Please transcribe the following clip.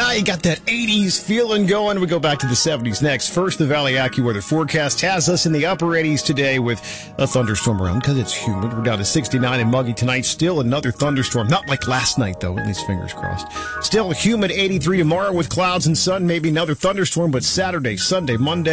You got that 80s feeling going. We go back to the 70s next. First, the Valley AccuWeather forecast has us in the upper 80s today with a thunderstorm around because it's humid. We're down to 69 and muggy tonight. Still another thunderstorm. Not like last night, though. At least fingers crossed. Still humid 83 tomorrow with clouds and sun. Maybe another thunderstorm, but Saturday, Sunday, Monday.